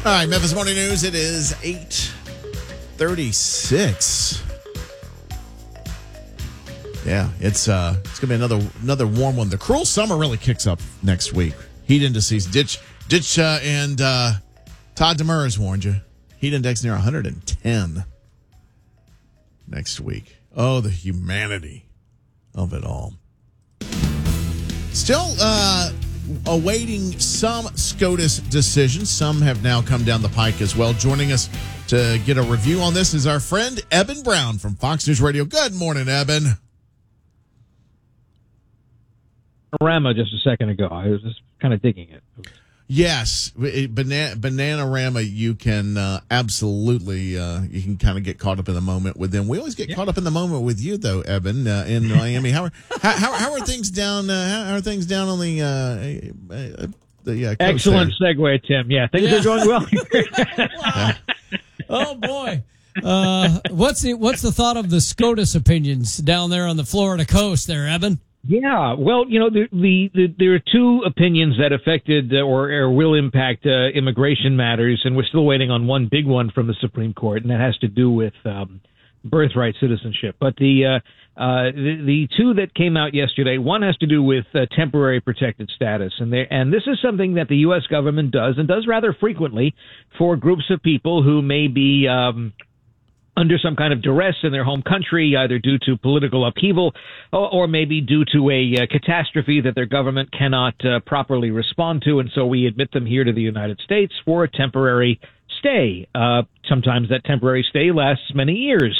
All right, Memphis Morning News. It is 8:36. Yeah, it's gonna be another warm one. The cruel summer really kicks up next week. Heat indices. Ditch and Todd Demers warned you. Heat index near 110 next week. Oh, the humanity of it all. Still awaiting some SCOTUS decisions. Some have now come down the pike as well. Joining us to get a review on this is our friend Eben Brown from Fox News Radio. Good morning, Eben. Rama just a second ago. I was just kind of digging it. Yes, Bananarama, you can absolutely you can kind of get caught up in the moment with them. We always get caught up in the moment with you, though, Eben, in Miami. How are things down? How are things down on the coast excellent there? Segue, Tim. Yeah, things are going well. Oh boy. What's the thought of the SCOTUS opinions down there on the Florida coast there, Eben? Yeah, well, you know, there are two opinions that affected or will impact immigration matters, and we're still waiting on one big one from the Supreme Court, and that has to do with birthright citizenship. But the two that came out yesterday, one has to do with temporary protected status, and this is something that the U.S. government does rather frequently for groups of people who may be under some kind of duress in their home country, either due to political upheaval or maybe due to a catastrophe that their government cannot properly respond to. And so we admit them here to the United States for a temporary stay. Sometimes that temporary stay lasts many years.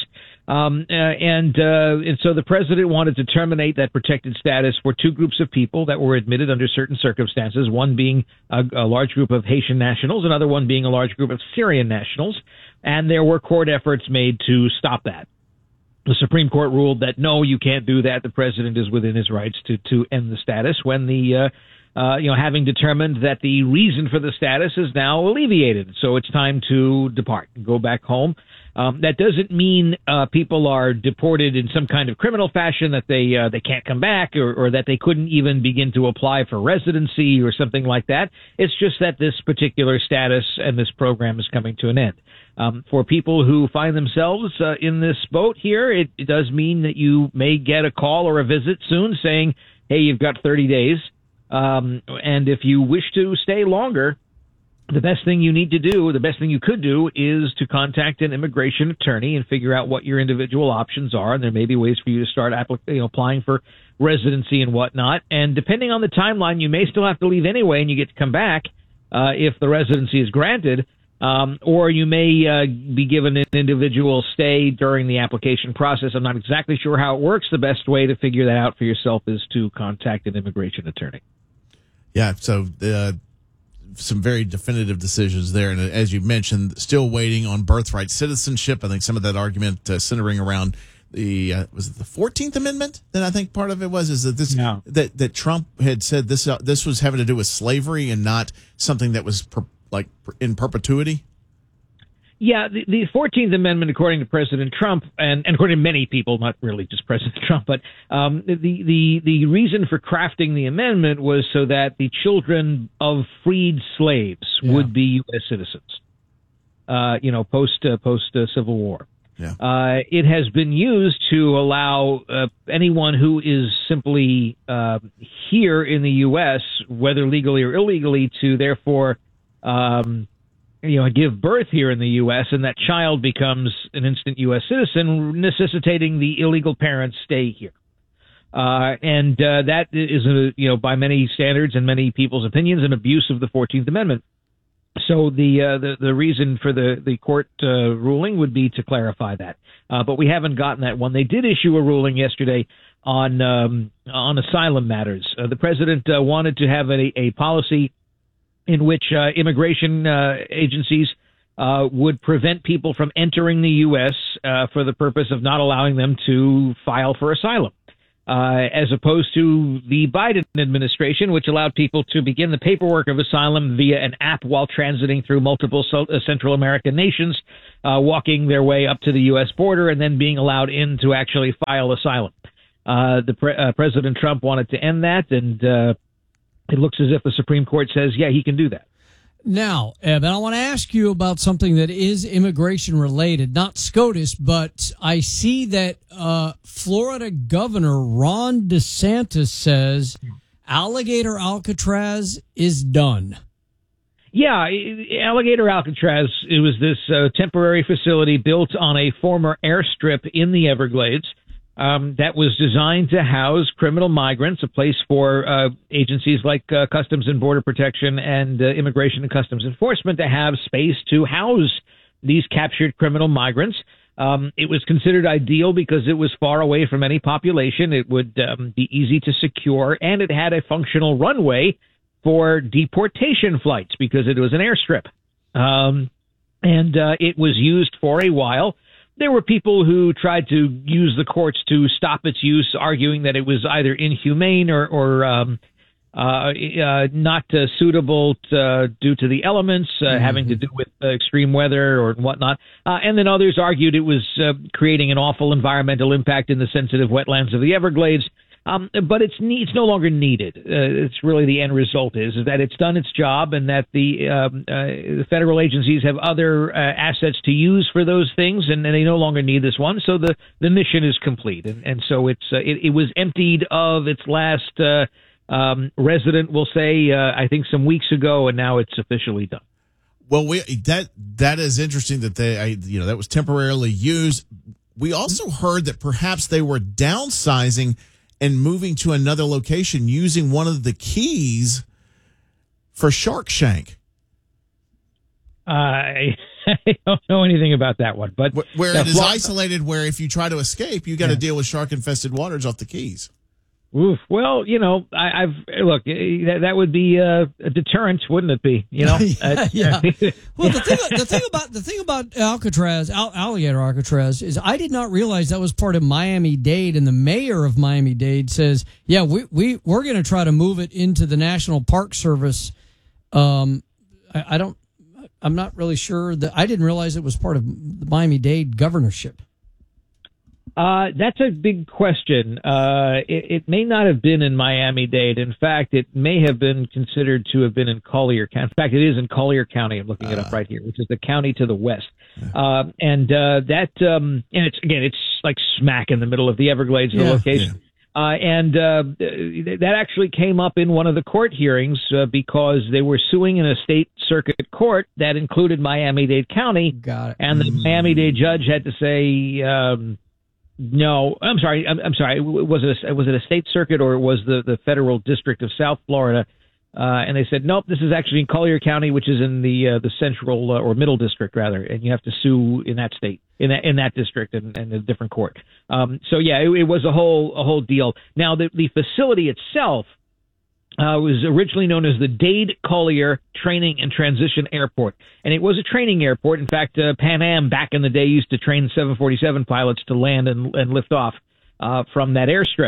And so the president wanted to terminate that protected status for two groups of people that were admitted under certain circumstances, one being a large group of Haitian nationals, another one being a large group of Syrian nationals. And there were court efforts made to stop that. The Supreme Court ruled that, no, you can't do that. The president is within his rights to end the status when having determined that the reason for the status is now alleviated. So it's time to depart and go back home. That doesn't mean people are deported in some kind of criminal fashion, that they can't come back or that they couldn't even begin to apply for residency or something like that. It's just that this particular status and this program is coming to an end. For people who find themselves in this boat here, it does mean that you may get a call or a visit soon saying, hey, you've got 30 days. And if you wish to stay longer, the best thing you need to do, the best thing you could do, is to contact an immigration attorney and figure out what your individual options are. And there may be ways for you to start applying for residency and whatnot. And depending on the timeline, you may still have to leave anyway, and you get to come back if the residency is granted. Or you may be given an individual stay during the application process. I'm not exactly sure how it works. The best way to figure that out for yourself is to contact an immigration attorney. Yeah, so some very definitive decisions there. And as you mentioned, still waiting on birthright citizenship. I think some of that argument centering around was it the 14th Amendment that I think part of it was, is that this that Trump had said this was having to do with slavery and not something that was in perpetuity? Yeah, the 14th Amendment, according to President Trump, and according to many people, not really just President Trump, but the reason for crafting the amendment was so that the children of freed slaves would be U.S. citizens, post Civil War. Yeah. It has been used to allow anyone who is simply here in the U.S., whether legally or illegally, to therefore give birth here in the U.S., and that child becomes an instant U.S. citizen, necessitating the illegal parents stay here. And that is, by many standards and many people's opinions, an abuse of the 14th Amendment. So the reason for the court ruling would be to clarify that. But we haven't gotten that one. They did issue a ruling yesterday on asylum matters. The president wanted to have a policy in which immigration agencies would prevent people from entering the U.S. For the purpose of not allowing them to file for asylum, as opposed to the Biden administration, which allowed people to begin the paperwork of asylum via an app while transiting through multiple Central American nations, walking their way up to the U.S. border, and then being allowed in to actually file asylum. President Trump wanted to end that, and it looks as if the Supreme Court says, yeah, he can do that. Now, Evan, I want to ask you about something that is immigration related, not SCOTUS, but I see that Florida Governor Ron DeSantis says Alligator Alcatraz is done. Yeah, Alligator Alcatraz, it was this temporary facility built on a former airstrip in the Everglades that was designed to house criminal migrants, a place for agencies like Customs and Border Protection and Immigration and Customs Enforcement to have space to house these captured criminal migrants. It was considered ideal because it was far away from any population. It would be easy to secure, and it had a functional runway for deportation flights because it was an airstrip. It was used for a while. There were people who tried to use the courts to stop its use, arguing that it was either inhumane or not suitable due to the elements, having to do with extreme weather or whatnot. And then others argued it was creating an awful environmental impact in the sensitive wetlands of the Everglades. But it's no longer needed. It's really the end result is that it's done its job, and that the federal agencies have other assets to use for those things, and they no longer need this one. So the mission is complete, and so it was emptied of its last resident, we'll say, I think some weeks ago, and now it's officially done. Well, that is interesting that that was temporarily used. We also heard that perhaps they were downsizing and moving to another location using one of the keys for Sharkshank. I don't know anything about that one, but where it is isolated, where if you try to escape, you got to deal with shark-infested waters off the Keys. Oof. Well, look, that would be a deterrent, wouldn't it be? Yeah. Well, the thing about Alcatraz, Alligator Alcatraz, is I did not realize that was part of Miami-Dade, and the mayor of Miami-Dade says, "Yeah, we're going to try to move it into the National Park Service." I'm not really sure that I didn't realize it was part of the Miami-Dade governorship. That's a big question. It may not have been in Miami-Dade. In fact, it may have been considered to have been in Collier County. In fact, it is in Collier County. I'm looking it up right here, which is the county to the west. And it's like smack in the middle of the Everglades, the location. That actually came up in one of the court hearings because they were suing in a state circuit court that included Miami-Dade County. Got it. And the Miami-Dade judge had to say, no, I'm sorry. Was it a state circuit, or was the federal district of South Florida? And they said, nope, this is actually in Collier County, which is in the central or middle district rather, and you have to sue in that state, in that district, and a different court. It was a whole deal. Now the facility itself was originally known as the Dade Collier Training and Transition Airport, and it was a training airport. In fact, Pan Am back in the day used to train 747 pilots to land and lift off from that airstrip.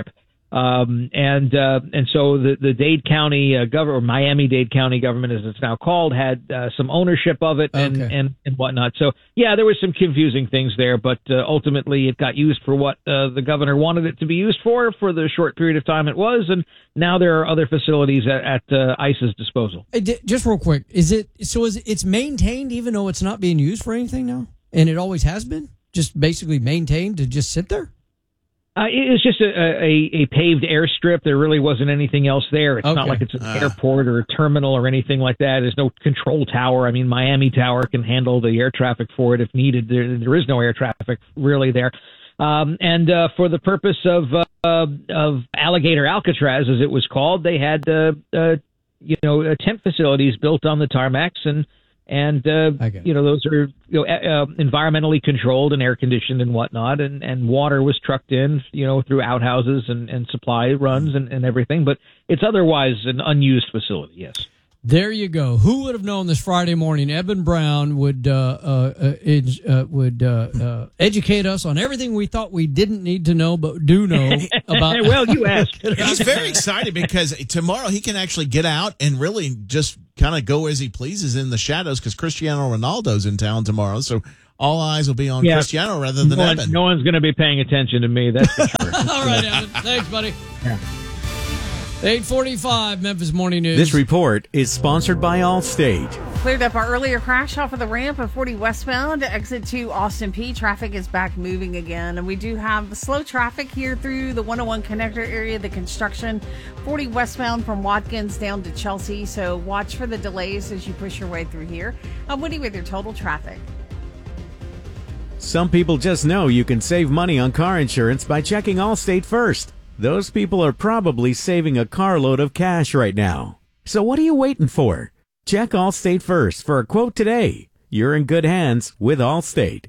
And so the Dade County or Miami-Dade County government, as it's now called, had some ownership of it and whatnot. So there were some confusing things there, but ultimately it got used for what the governor wanted it to be used for the short period of time it was, and now there are other facilities at ICE's disposal. Just real quick, it's maintained even though it's not being used for anything now, and it always has been, just basically maintained to just sit there? It's just a paved airstrip. There really wasn't anything else there. It's not like it's an airport or a terminal or anything like that. There's no control tower. I mean, Miami Tower can handle the air traffic for it if needed. There is no air traffic really there. For the purpose of Alligator Alcatraz, as it was called, they had tent facilities built on the tarmacs, and those are environmentally controlled and air conditioned and whatnot, and water was trucked in through outhouses and supply runs and everything, but it's otherwise an unused facility. Yes. There you go. Who would have known this Friday morning? Eben Brown would educate us on everything we thought we didn't need to know, but do know about. Well, you asked. He's very excited because tomorrow he can actually get out and really just kind of go as he pleases in the shadows, because Cristiano Ronaldo's in town tomorrow. So all eyes will be on Cristiano rather than Eben. No one's going to be paying attention to me. That's for sure. All right, Eben. Thanks, buddy. Yeah. 8:45 Memphis Morning News. This report is sponsored by Allstate. cleared up our earlier crash off of the ramp of 40 westbound to exit to Austin P. Traffic is back moving again. And we do have slow traffic here through the 101 connector area, the construction, 40 westbound from Watkins down to Chelsea. So watch for the delays as you push your way through here. I'm Woody with your total traffic. Some people just know you can save money on car insurance by checking Allstate first. Those people are probably saving a carload of cash right now. So what are you waiting for? Check Allstate first for a quote today. You're in good hands with Allstate.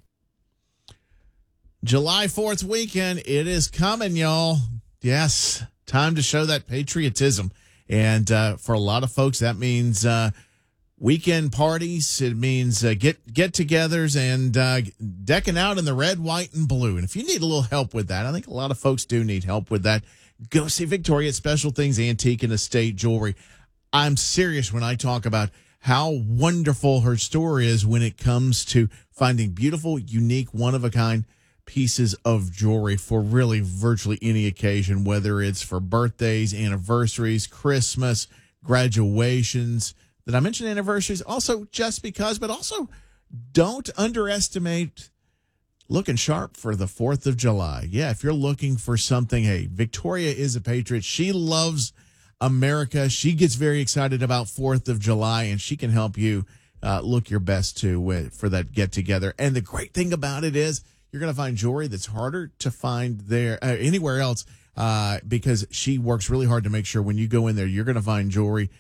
July 4th weekend, it is coming, y'all. Yes, time to show that patriotism. And for a lot of folks, that means weekend parties. It means get-togethers and decking out in the red, white, and blue. And if you need a little help with that, I think a lot of folks do need help with that. Go see Victoria at Special Things Antique and Estate Jewelry. I'm serious when I talk about how wonderful her store is when it comes to finding beautiful, unique, one-of-a-kind pieces of jewelry for really virtually any occasion, whether it's for birthdays, anniversaries, Christmas, graduations. Did I mention anniversaries? Also, just because, but also don't underestimate looking sharp for the 4th of July. Yeah, if you're looking for something, hey, Victoria is a patriot. She loves America. She gets very excited about 4th of July, and she can help you look your best too for that get together. And the great thing about it is you're going to find jewelry that's harder to find there anywhere else because she works really hard to make sure when you go in there, you're going to find jewelry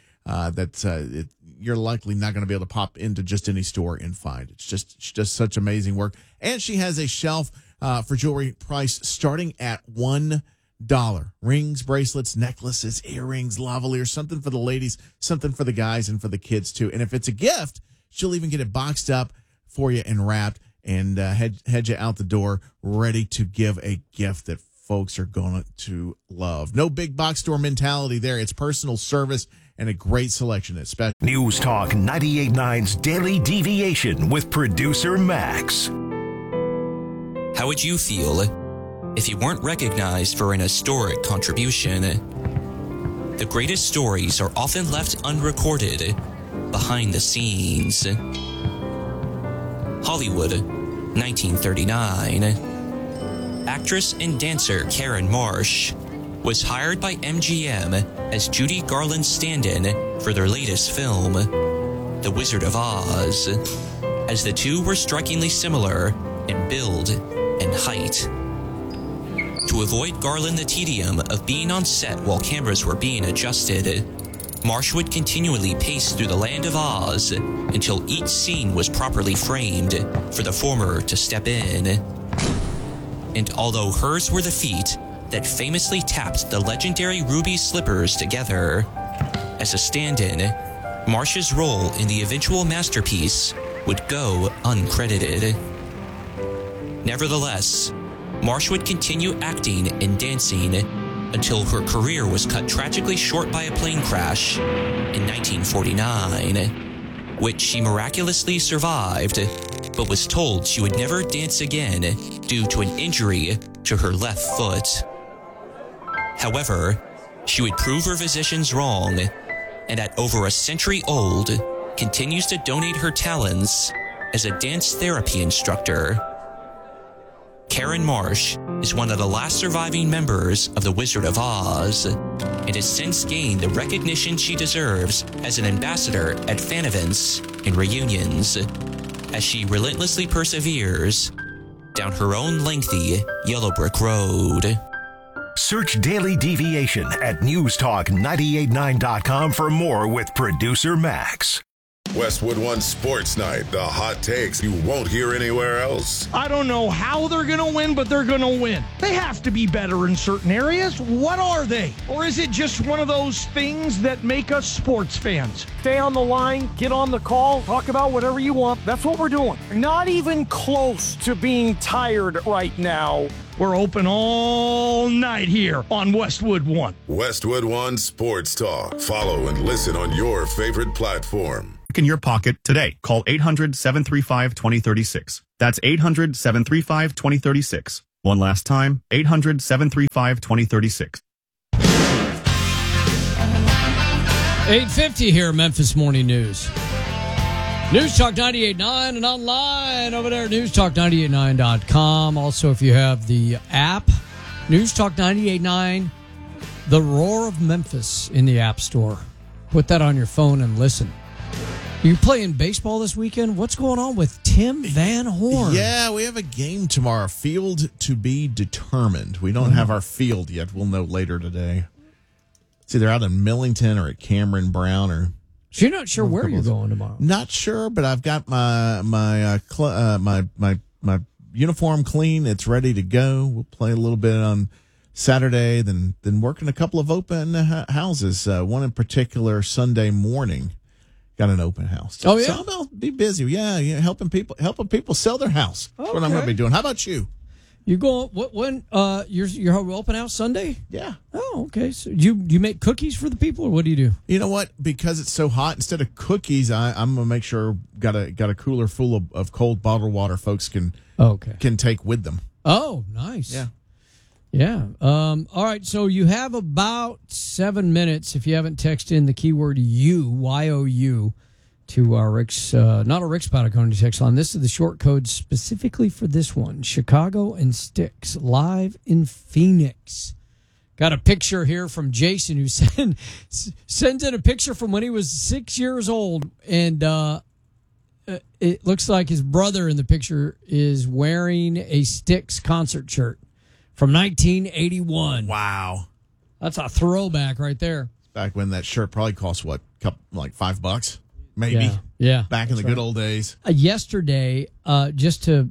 you're likely not going to be able to pop into just any store and find. It's just such amazing work. And she has a shelf for jewelry priced starting at $1. Rings, bracelets, necklaces, earrings, lavaliers, something for the ladies, something for the guys, and for the kids too. And if it's a gift, she'll even get it boxed up for you and wrapped and head you out the door ready to give a gift that folks are going to love. No big box store mentality there. It's personal service and a great selection at Special. News Talk 98.9's Daily Deviation with producer Max. How would you feel if you weren't recognized for an historic contribution? The greatest stories are often left unrecorded behind the scenes. Hollywood, 1939. Actress and dancer Karen Marsh was hired by MGM as Judy Garland's stand-in for their latest film, The Wizard of Oz, as the two were strikingly similar in build and height. To avoid Garland the tedium of being on set while cameras were being adjusted, Marsh would continually pace through the land of Oz until each scene was properly framed for the former to step in. And although hers were the feet that famously tapped the legendary ruby slippers together, as a stand-in, Marsh's role in the eventual masterpiece would go uncredited. Nevertheless, Marsh would continue acting and dancing until her career was cut tragically short by a plane crash in 1949, which she miraculously survived, but was told she would never dance again due to an injury to her left foot. However, she would prove her physicians wrong, and at over a century old, continues to donate her talents as a dance therapy instructor. Karen Marsh is one of the last surviving members of The Wizard of Oz, and has since gained the recognition she deserves as an ambassador at fan events and reunions, as she relentlessly perseveres down her own lengthy yellow brick road. Search Daily Deviation at newstalk989.com for more with producer Max. Westwood One Sports Night, the hot takes you won't hear anywhere else. I don't know how they're going to win, but they're going to win. They have to be better in certain areas. What are they? Or is it just one of those things that make us sports fans? Stay on the line, get on the call, talk about whatever you want. That's what we're doing. Not even close to being tired right now. We're open all night here on Westwood One. Westwood One Sports Talk. Follow and listen on your favorite platform. In your pocket today. Call 800-735-2036. That's 800-735-2036. One last time, 800-735-2036. 8:50 here, Memphis Morning News. News Talk 98.9 and online over there at newstalk989.com. Also, if you have the app, News Talk 98.9, The Roar of Memphis in the App Store. Put that on your phone and listen. Are you playing baseball this weekend? What's going on with Tim Van Horn? Yeah, we have a game tomorrow. Field to be determined. We don't have our field yet. We'll know later today. It's either out in Millington or at Cameron Brown or... So you're not sure where you're going tomorrow? Not sure, but I've got my uniform clean. It's ready to go. We'll play a little bit on Saturday, then working a couple of open houses. One in particular Sunday morning got an open house. Oh yeah, so I'll be busy. Yeah, helping people sell their house. That's what I'm going to be doing. How about you? You go when your open house Sunday? Yeah. Oh, okay. So you make cookies for the people, or what do you do? You know what? Because it's so hot, instead of cookies, I'm gonna make sure got a cooler full of cold bottled water folks can take with them. Oh, nice. Yeah. Yeah. All right. So you have about 7 minutes if you haven't texted in the keyword YOU to our Rick's, not a Rick's Powder County text line. This is the short code specifically for this one. Chicago and Styx live in Phoenix. Got a picture here from Jason who sends in a picture from when he was 6 years old. And it looks like his brother in the picture is wearing a Styx concert shirt from 1981. Wow. That's a throwback right there. Back when that shirt probably cost, what, like $5? Maybe. Yeah. Back in the good old days. Yesterday, just to,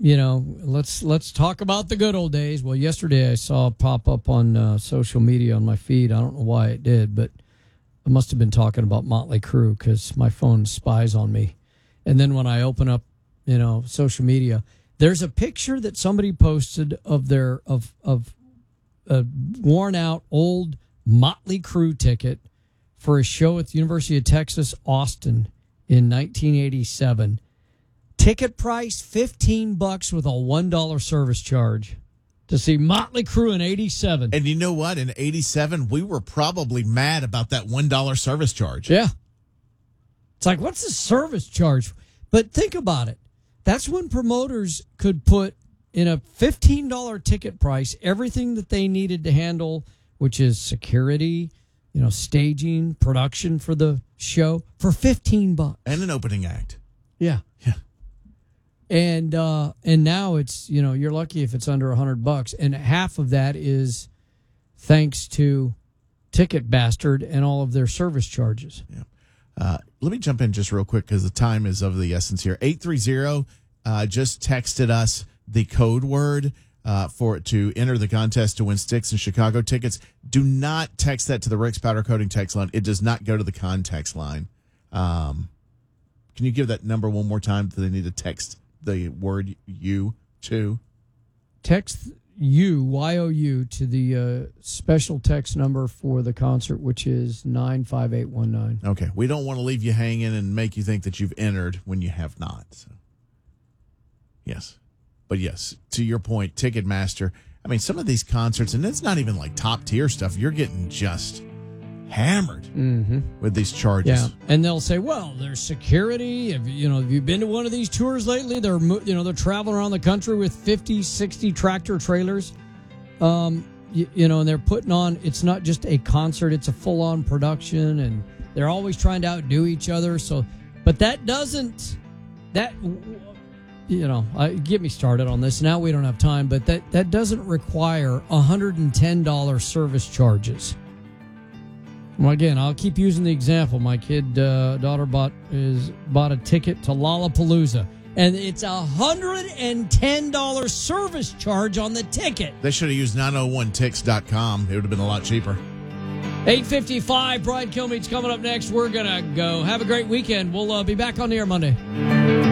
let's talk about the good old days. Well, yesterday I saw it pop up on social media on my feed. I don't know why it did, but I must have been talking about Motley Crue because my phone spies on me. And then when I open up, social media, there's a picture that somebody posted of their of a worn out old Motley Crue ticket for a show at the University of Texas, Austin in 1987. Ticket price, $15 with a $1 service charge to see Motley Crue in 87. And you know what? In 87, we were probably mad about that $1 service charge. Yeah. It's like, what's the service charge? But think about it. That's when promoters could put in a $15 ticket price everything that they needed to handle, which is security, staging, production for the show for $15 and an opening act. Yeah. And now it's you're lucky if it's under $100, and half of that is thanks to Ticket Bastard and all of their service charges. Yeah. Let me jump in just real quick because the time is of the essence here. 830 just texted us the code word to enter the contest to win Styx and Chicago tickets. Do not text that to the Rick's Powder Coating text line. It does not go to the context line. Can you give that number one more time? Do they need to text the word you to? Text YOU to the special text number for the concert, which is 95819. Okay. We don't want to leave you hanging and make you think that you've entered when you have not. So. Yes. But yes, to your point, Ticketmaster, I mean, some of these concerts, and it's not even like top tier stuff, you're getting just hammered with these charges. Yeah, and they'll say, well, there's security. Have you been to one of these tours lately? They're traveling around the country with 50, 60 tractor trailers. And they're putting on, it's not just a concert, it's a full-on production, and they're always trying to outdo each other. So, but that doesn't, get me started on this. Now we don't have time, but that doesn't require $110 service charges. Well, again, I'll keep using the example. My daughter bought a ticket to Lollapalooza, and it's $110 service charge on the ticket. They should have used 901tix.com. It would have been a lot cheaper. 8:55, Brian Kilmeade's coming up next. We're going to go. Have a great weekend. We'll be back on the air Monday.